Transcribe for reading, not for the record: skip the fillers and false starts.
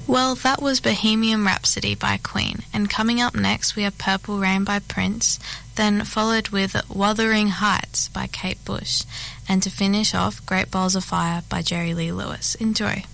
Well, that was Bohemian Rhapsody by Queen, and coming up next we have Purple Rain by Prince, then followed with Wuthering Heights by Kate Bush, and to finish off, Great Balls of Fire by Jerry Lee Lewis. Enjoy.